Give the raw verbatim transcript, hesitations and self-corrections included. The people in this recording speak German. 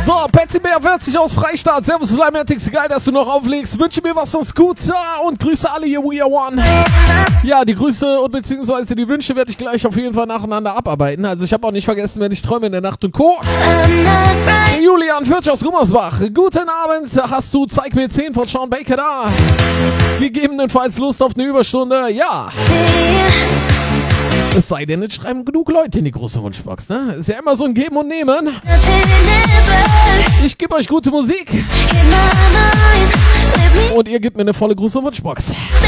So, Patsy Bär vierzig aus Freistaat. Servus, Flymatix. Geil, dass du noch auflegst. Wünsche mir was von Scooter und grüße alle hier, We Are One. Ja, die Grüße und beziehungsweise die Wünsche werde ich gleich auf jeden Fall nacheinander abarbeiten. Also ich habe auch nicht vergessen, wenn ich träume in der Nacht und Co. Der Julian Fürch aus Gummersbach. Guten Abend. Hast du Zeig mir zehn von Sean Baker da? Gegebenenfalls Lust auf eine Überstunde? Ja. Es sei denn, es schreiben genug Leute in die große Wunschbox, ne? Ist ja immer so ein Geben und Nehmen. Ich gebe euch gute Musik. Und ihr gebt mir eine volle große Wunschbox.